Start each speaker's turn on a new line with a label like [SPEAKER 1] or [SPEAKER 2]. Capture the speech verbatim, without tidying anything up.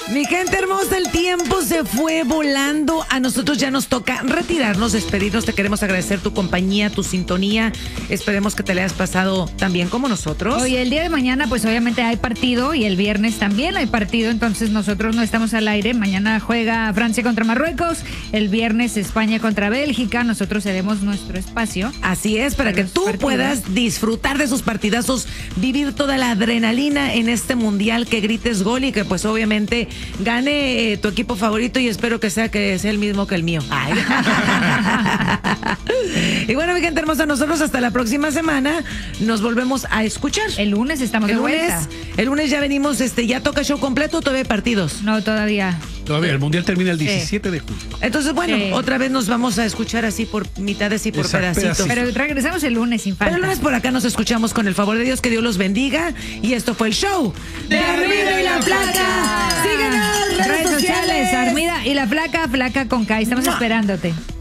[SPEAKER 1] Mi gente hermosa, el tiempo se fue volando. A nosotros ya nos toca retirarnos, despedirnos. Te queremos agradecer tu compañía, tu sintonía. Esperemos que te le hayas pasado tan bien como nosotros.
[SPEAKER 2] Hoy, el día de mañana, pues obviamente hay partido y el viernes también hay partido. Entonces nosotros no estamos al aire. Mañana juega Francia contra Marruecos. El viernes España contra Bélgica. Nosotros cedemos nuestro espacio.
[SPEAKER 1] Así es, para, para que tú partidos. puedas disfrutar de esos partidazos, vivir toda la adrenalina en este mundial, que grites gol y que pues obviamente gane eh, tu equipo favorito, y espero que sea que sea el mismo que el mío. Ay. Y bueno, mi gente hermosa, nosotros hasta la próxima semana nos volvemos a escuchar.
[SPEAKER 2] El lunes estamos
[SPEAKER 1] el
[SPEAKER 2] de
[SPEAKER 1] lunes,
[SPEAKER 2] vuelta.
[SPEAKER 1] El lunes ya venimos, este, ya toca show completo, ¿o todavía hay partidos?
[SPEAKER 2] No, todavía.
[SPEAKER 3] Todavía, el mundial termina el diecisiete
[SPEAKER 2] sí.
[SPEAKER 3] de julio.
[SPEAKER 1] Entonces, bueno,
[SPEAKER 2] sí.
[SPEAKER 1] otra vez nos vamos a escuchar así por mitades y por
[SPEAKER 3] Exacto,
[SPEAKER 1] pedacitos.
[SPEAKER 3] pedacitos.
[SPEAKER 2] Pero regresamos el lunes sin falta.
[SPEAKER 1] Pero el lunes por acá nos escuchamos con el favor de Dios, que Dios los bendiga. Y esto fue el show de Armida y la Flaca. Síguenos, redes,
[SPEAKER 2] redes sociales,
[SPEAKER 1] sociales.
[SPEAKER 2] Armida y la Flaca, Flaca con K. Estamos
[SPEAKER 1] ¡Mua!
[SPEAKER 2] esperándote.